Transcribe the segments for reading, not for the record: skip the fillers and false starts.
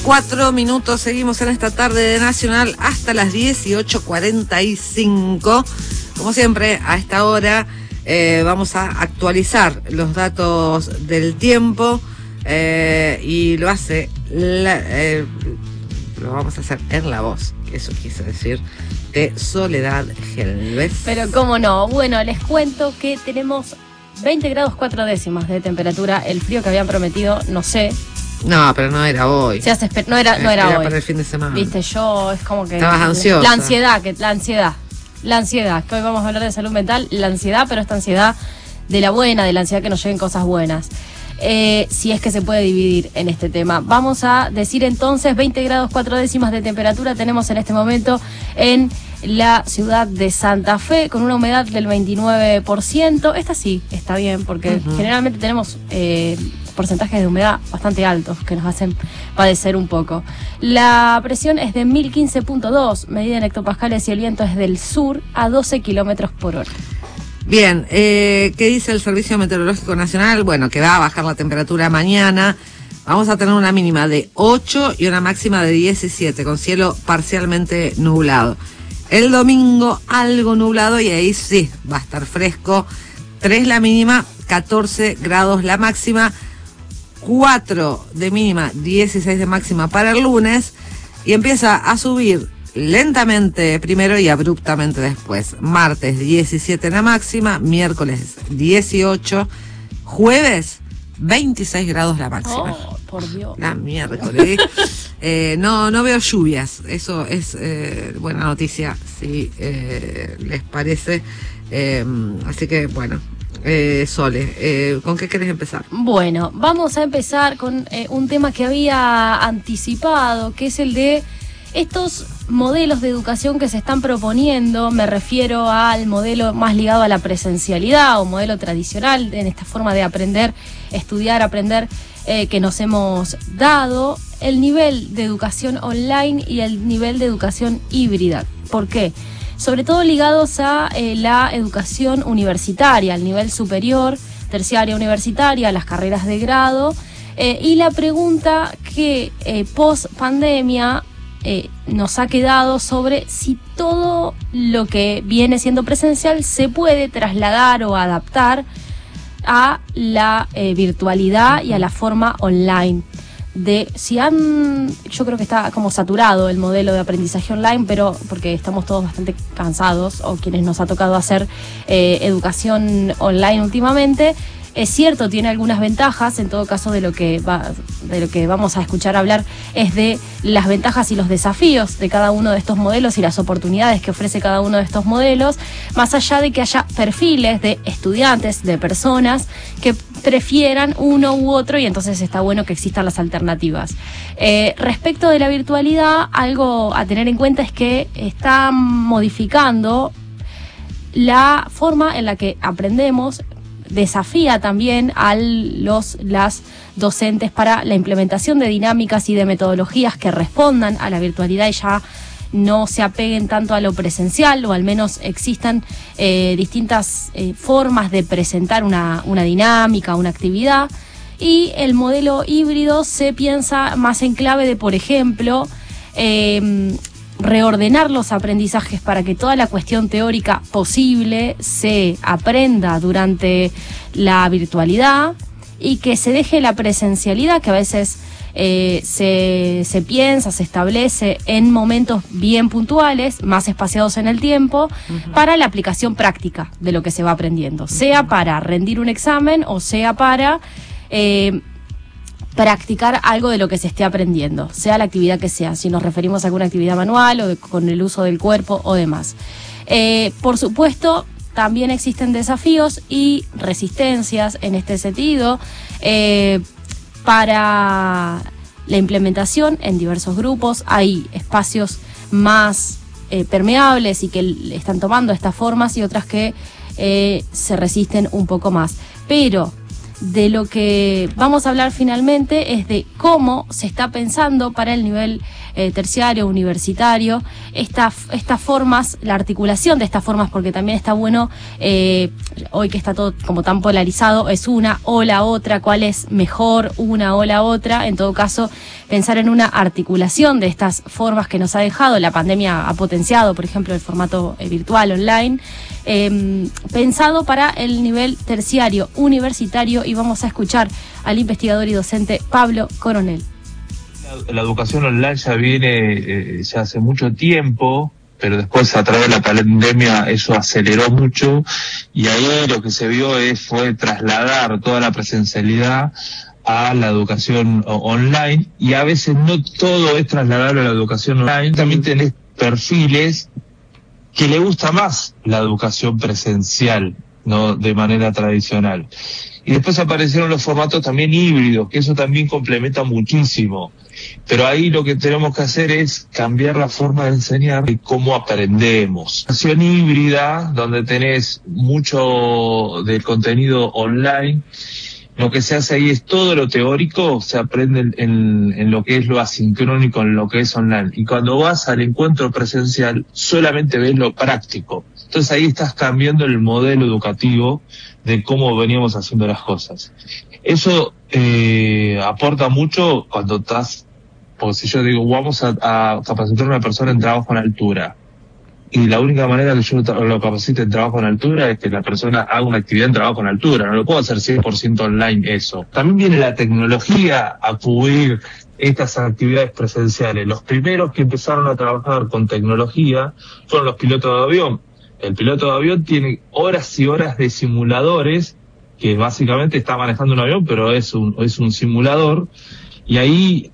4 seguimos en esta tarde de Nacional hasta las 18:45. Como siempre, a esta hora vamos a actualizar los datos del tiempo y lo vamos a hacer en la voz, eso quise decir, de Soledad Gelbez. Pero cómo no, bueno, les cuento que tenemos 20 grados 4 décimas de temperatura, el frío que habían prometido, no sé. No, pero no era hoy. No era hoy. Era para el fin de semana. Viste, yo es como que... Estabas ansiosa. La ansiedad, que hoy vamos a hablar de salud mental, la ansiedad, pero esta ansiedad de la buena, de la ansiedad que nos lleguen cosas buenas. Si es que se puede dividir en este tema. Vamos a decir entonces 20 grados 4 décimas de temperatura tenemos en este momento en la ciudad de Santa Fe, con una humedad del 29%. Esta sí está bien, porque generalmente tenemos porcentajes de humedad bastante altos que nos hacen padecer un poco. La presión es de 1015.2, medida en hectopascales, y el viento es del sur a 12 kilómetros por hora. Bien, ¿qué dice el Servicio Meteorológico Nacional? Bueno, que va a bajar la temperatura mañana. Vamos a tener una mínima de 8 y una máxima de 17, con cielo parcialmente nublado. El domingo algo nublado y ahí sí, va a estar fresco. 3 la mínima, 14 grados la máxima, 4 de mínima, 16 de máxima para el lunes. Y empieza a subir lentamente primero y abruptamente después. Martes 17 la máxima, miércoles 18, jueves 26 grados la máxima. Oh, por Dios. La miércoles. No veo lluvias, eso es buena noticia, si les parece. Así que bueno, Sole, ¿con qué querés empezar? Bueno, vamos a empezar con un tema que había anticipado, que es el de estos modelos de educación que se están proponiendo. Me refiero al modelo más ligado a la presencialidad o modelo tradicional en esta forma de aprender, estudiar, aprender que nos hemos dado, el nivel de educación online y el nivel de educación híbrida. ¿Por qué? Sobre todo ligados a la educación universitaria, al nivel superior, terciaria universitaria, las carreras de grado, y la pregunta que post pandemia nos ha quedado sobre si todo lo que viene siendo presencial se puede trasladar o adaptar a la virtualidad y a la forma online. Yo creo que está como saturado el modelo de aprendizaje online, pero porque estamos todos bastante cansados, o quienes nos ha tocado hacer educación online últimamente. Es cierto, tiene algunas ventajas. En todo caso, de lo que vamos a escuchar hablar es de las ventajas y los desafíos de cada uno de estos modelos y las oportunidades que ofrece cada uno de estos modelos, más allá de que haya perfiles de estudiantes, de personas que prefieran uno u otro, y entonces está bueno que existan las alternativas. Respecto de la virtualidad, algo a tener en cuenta es que está modificando la forma en la que aprendemos, desafía también a las docentes para la implementación de dinámicas y de metodologías que respondan a la virtualidad y ya no se apeguen tanto a lo presencial, o al menos existan distintas formas de presentar una dinámica, una actividad. Y el modelo híbrido se piensa más en clave de, por ejemplo, reordenar los aprendizajes para que toda la cuestión teórica posible se aprenda durante la virtualidad y que se deje la presencialidad, que a veces se piensa, se establece en momentos bien puntuales, más espaciados en el tiempo, para la aplicación práctica de lo que se va aprendiendo, sea para rendir un examen o sea para practicar algo de lo que se esté aprendiendo, sea la actividad que sea, si nos referimos a alguna actividad manual o con el uso del cuerpo o demás. Por supuesto, también existen desafíos y resistencias en este sentido para la implementación en diversos grupos. Hay espacios más permeables y que están tomando estas formas, y otras que se resisten un poco más. Pero de lo que vamos a hablar finalmente es de cómo se está pensando para el nivel terciario, universitario, estas formas, la articulación de estas formas, porque también está bueno, hoy que está todo como tan polarizado, es una o la otra, cuál es mejor, una o la otra. En todo caso, pensar en una articulación de estas formas que nos ha dejado, la pandemia ha potenciado, por ejemplo, el formato virtual, online, pensado para el nivel terciario, universitario, y vamos a escuchar al investigador y docente Pablo Coronel. La educación online ya viene ya hace mucho tiempo, pero después a través de la pandemia eso aceleró mucho, y ahí lo que se vio fue trasladar toda la presencialidad a la educación online, y a veces no todo es trasladable a la educación online. También tenés perfiles que le gusta más la educación presencial, no de manera tradicional. Y después aparecieron los formatos también híbridos, que eso también complementa muchísimo. Pero ahí lo que tenemos que hacer es cambiar la forma de enseñar y cómo aprendemos. La educación híbrida, donde tenés mucho del contenido online, lo que se hace ahí es todo lo teórico, se aprende en lo que es lo asincrónico, en lo que es online. Y cuando vas al encuentro presencial, solamente ves lo práctico. Entonces ahí estás cambiando el modelo educativo de cómo veníamos haciendo las cosas. Eso aporta mucho cuando estás, porque si yo digo, vamos a capacitar a una persona en trabajo en altura, y la única manera que yo lo capacite en trabajo en altura es que la persona haga una actividad en trabajo en altura, no lo puedo hacer 100% online eso. También viene la tecnología a cubrir estas actividades presenciales. Los primeros que empezaron a trabajar con tecnología fueron los pilotos de avión. El piloto de avión tiene horas y horas de simuladores, que básicamente está manejando un avión, pero es un simulador, y ahí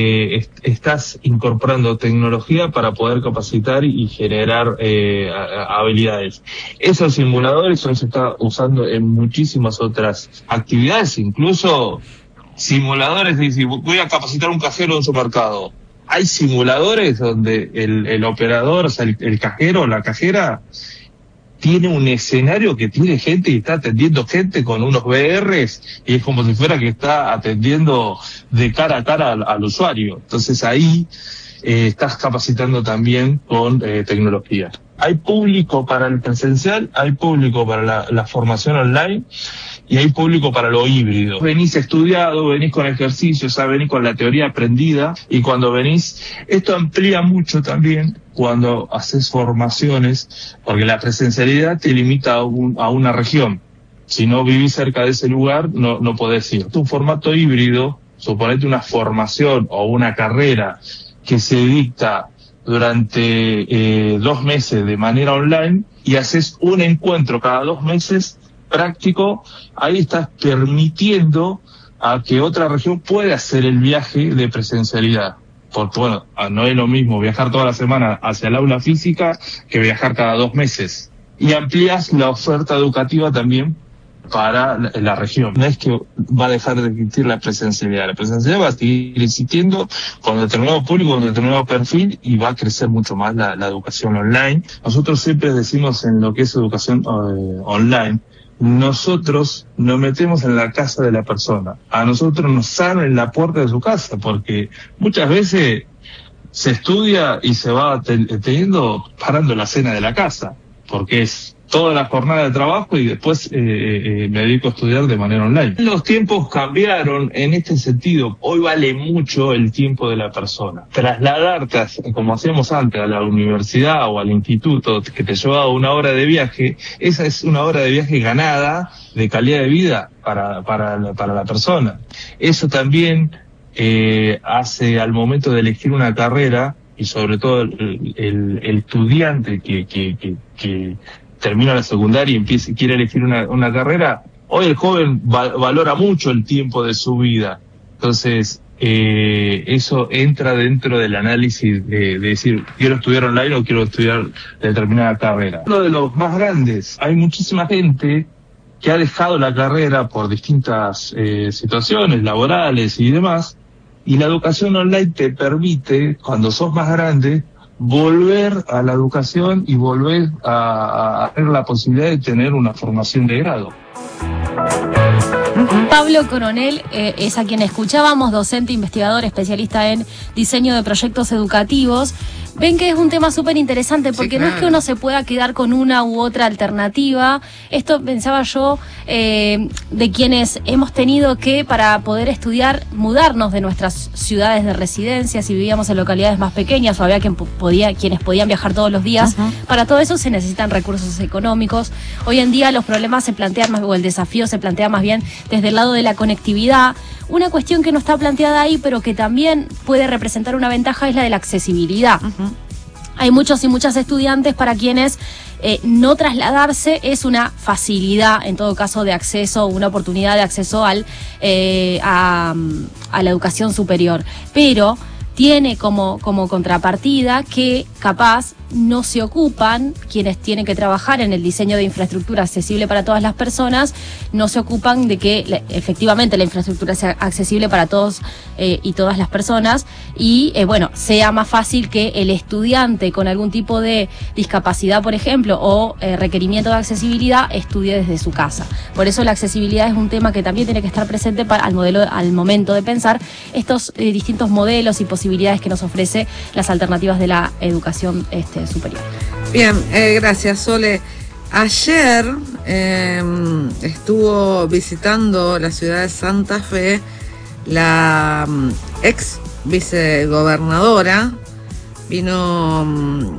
estás incorporando tecnología para poder capacitar y generar habilidades. Esos simuladores se están usando en muchísimas otras actividades, incluso simuladores de si voy a capacitar un cajero en un supermercado. Hay simuladores donde el operador, o sea, el cajero o la cajera, tiene un escenario que tiene gente y está atendiendo gente con unos VRs, y es como si fuera que está atendiendo de cara a cara al usuario. Entonces ahí estás capacitando también con tecnología. Hay público para el presencial, hay público para la formación online, y hay público para lo híbrido. Venís estudiado, venís con ejercicios, venís con la teoría aprendida, y cuando venís, esto amplía mucho también cuando haces formaciones, porque la presencialidad te limita a una región. Si no vivís cerca de ese lugar, no podés ir. Es un formato híbrido, suponete una formación o una carrera que se dicta durante 2 meses de manera online, y haces un encuentro cada 2 meses práctico. Ahí estás permitiendo a que otra región pueda hacer el viaje de presencialidad. Porque bueno, no es lo mismo viajar toda la semana hacia el aula física que viajar cada 2 meses. Y amplías la oferta educativa también para la región. No es que va a dejar de existir la presencialidad. La presencialidad va a seguir existiendo con determinado público, con determinado perfil, y va a crecer mucho más la educación online. Nosotros siempre decimos en lo que es educación online, nosotros nos metemos en la casa de la persona. A nosotros nos abren la puerta de su casa, porque muchas veces se estudia y se va parando la cena de la casa, porque es toda la jornada de trabajo y después me dedico a estudiar de manera online. Los tiempos cambiaron en este sentido. Hoy vale mucho el tiempo de la persona. Trasladarte, como hacíamos antes, a la universidad o al instituto, que te llevaba 1 hora de viaje, esa es 1 hora de viaje ganada de calidad de vida para la persona. Eso también hace, al momento de elegir una carrera, y sobre todo el estudiante que termina la secundaria y quiere elegir una carrera, hoy el joven valora mucho el tiempo de su vida. Entonces, eso entra dentro del análisis de decir, quiero estudiar online o quiero estudiar determinada carrera. Uno de los más grandes, hay muchísima gente que ha dejado la carrera por distintas situaciones laborales y demás, y la educación online te permite, cuando sos más grande, volver a la educación y volver a tener la posibilidad de tener una formación de grado. Pablo Coronel es a quien escuchábamos, docente, investigador, especialista en diseño de proyectos educativos. Ven que es un tema súper interesante porque sí, claro, no es que uno se pueda quedar con una u otra alternativa. Esto pensaba yo de quienes hemos tenido que, para poder estudiar, mudarnos de nuestras ciudades de residencia, si vivíamos en localidades más pequeñas o había quienes podían viajar todos los días. Para todo eso se necesitan recursos económicos. Hoy en día los problemas se plantean más, o el desafío se plantea más bien desde el lado de la conectividad. Una cuestión que no está planteada ahí, pero que también puede representar una ventaja, es la de la accesibilidad. Hay muchos y muchas estudiantes para quienes no trasladarse es una facilidad, en todo caso, de acceso, una oportunidad de acceso a la educación superior. Pero tiene como contrapartida que capaz no se ocupan, quienes tienen que trabajar en el diseño de infraestructura accesible para todas las personas, no se ocupan de que efectivamente la infraestructura sea accesible para todos y todas las personas y sea más fácil que el estudiante con algún tipo de discapacidad, por ejemplo, o requerimiento de accesibilidad estudie desde su casa. Por eso la accesibilidad es un tema que también tiene que estar presente al momento de pensar estos distintos modelos y posibilidades que nos ofrece las alternativas de la educación superior. Bien, gracias, Sole. Ayer estuvo visitando la ciudad de Santa Fe la ex vicegobernadora, vino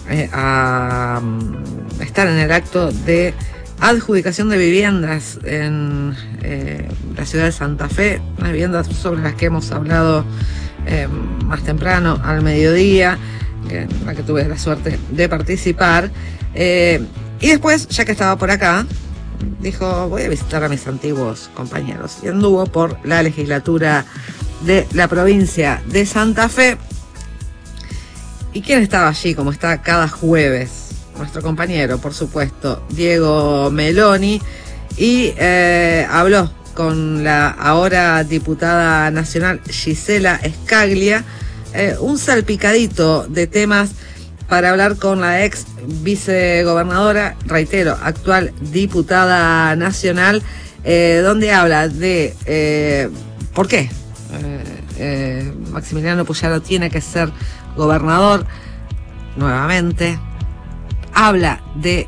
a estar en el acto de adjudicación de viviendas en la ciudad de Santa Fe, unas viviendas sobre las que hemos hablado más temprano, al mediodía, en la que tuve la suerte de participar, y después, ya que estaba por acá, dijo, voy a visitar a mis antiguos compañeros, y anduvo por la legislatura de la provincia de Santa Fe. ¿Y quién estaba allí, como está cada jueves? Nuestro compañero, por supuesto, Diego Meloni, y habló con la ahora diputada nacional Gisela Scaglia, un salpicadito de temas para hablar con la ex vicegobernadora, reitero, actual diputada nacional, donde habla de por qué Maximiliano Puyaro tiene que ser gobernador nuevamente. Habla de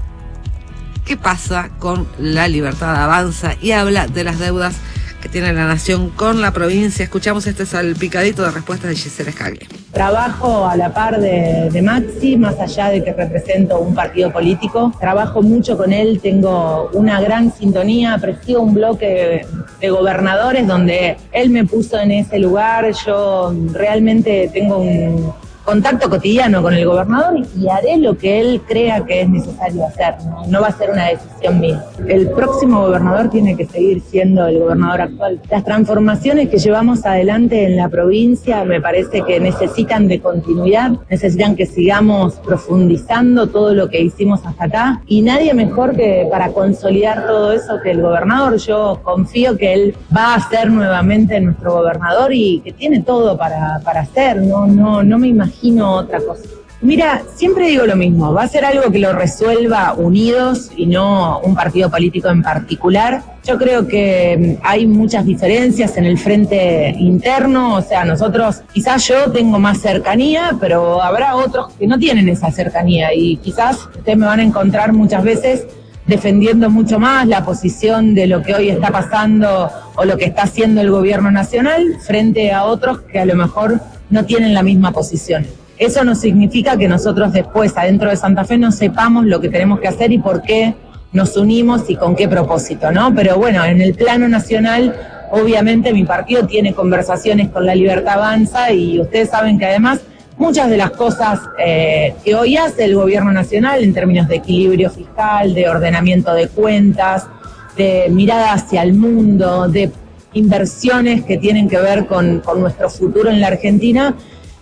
qué pasa con la Libertad Avanza y habla de las deudas que tiene la nación con la provincia. Escuchamos este salpicadito de respuestas de Gisela Scaglia. Trabajo a la par de Maxi, más allá de que represento un partido político. Trabajo mucho con él, tengo una gran sintonía, presido un bloque de gobernadores donde él me puso en ese lugar. Yo realmente tengo un contacto cotidiano con el gobernador y haré lo que él crea que es necesario hacer, no va a ser una decisión mía. El próximo gobernador tiene que seguir siendo el gobernador actual. Las transformaciones que llevamos adelante en la provincia me parece que necesitan de continuidad, necesitan que sigamos profundizando todo lo que hicimos hasta acá y nadie mejor que para consolidar todo eso que el gobernador. Yo confío que él va a ser nuevamente nuestro gobernador y que tiene todo para hacer, no me imagino otra cosa. Mira, siempre digo lo mismo, va a ser algo que lo resuelva unidos y no un partido político en particular. Yo creo que hay muchas diferencias en el frente interno, o sea, nosotros, quizás yo tengo más cercanía, pero habrá otros que no tienen esa cercanía y quizás ustedes me van a encontrar muchas veces defendiendo mucho más la posición de lo que hoy está pasando o lo que está haciendo el gobierno nacional frente a otros que a lo mejor no tienen la misma posición. Eso no significa que nosotros después, adentro de Santa Fe, no sepamos lo que tenemos que hacer y por qué nos unimos y con qué propósito, ¿no? Pero bueno, en el plano nacional, obviamente mi partido tiene conversaciones con la Libertad Avanza y ustedes saben que además muchas de las cosas que hoy hace el gobierno nacional en términos de equilibrio fiscal, de ordenamiento de cuentas, de mirada hacia el mundo, de inversiones que tienen que ver con nuestro futuro en la Argentina,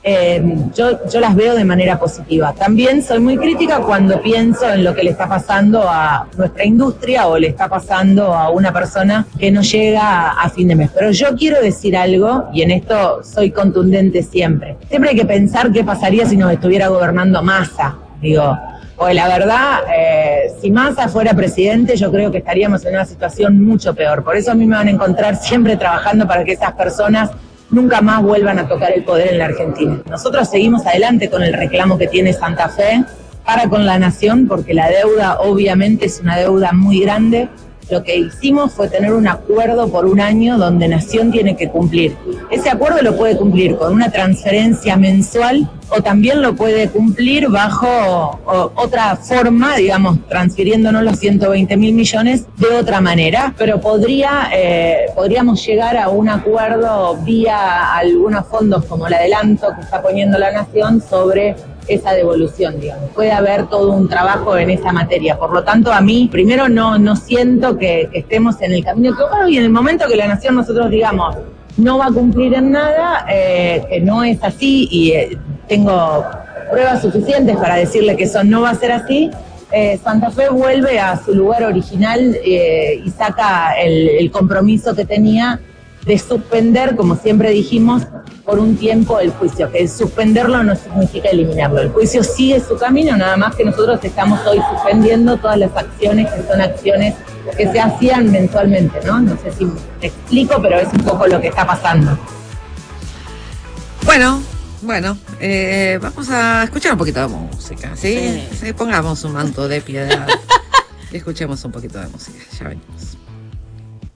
yo las veo de manera positiva. También soy muy crítica cuando pienso en lo que le está pasando a nuestra industria o le está pasando a una persona que no llega a fin de mes. Pero yo quiero decir algo, y en esto soy contundente siempre. Siempre hay que pensar qué pasaría si nos estuviera gobernando Massa. Digo, Porque la verdad, si Massa fuera presidente, yo creo que estaríamos en una situación mucho peor. Por eso a mí me van a encontrar siempre trabajando para que esas personas nunca más vuelvan a tocar el poder en la Argentina. Nosotros seguimos adelante con el reclamo que tiene Santa Fe para con la Nación, porque la deuda obviamente es una deuda muy grande. Lo que hicimos fue tener un acuerdo por un año donde Nación tiene que cumplir. Ese acuerdo lo puede cumplir con una transferencia mensual o también lo puede cumplir bajo otra forma, digamos, transfiriéndonos los 120.000 millones de otra manera, pero podríamos llegar a un acuerdo vía algunos fondos como el adelanto que está poniendo la Nación sobre esa devolución, digamos. Puede haber todo un trabajo en esa materia. Por lo tanto, a mí, primero, no siento que estemos en el camino equivocado, y en el momento que la Nación nosotros digamos no va a cumplir en nada, que no es así, y tengo pruebas suficientes para decirle que eso no va a ser así, Santa Fe vuelve a su lugar original y saca el compromiso que tenía de suspender, como siempre dijimos, por un tiempo el juicio, que suspenderlo no significa eliminarlo. El juicio sigue su camino, nada más que nosotros estamos hoy suspendiendo todas las acciones que son acciones que se hacían mensualmente, ¿no? No sé si me explico, pero es un poco lo que está pasando. Bueno, vamos a escuchar un poquito de música, ¿sí? Sí, pongamos un manto de piedad y escuchemos un poquito de música, ya venimos.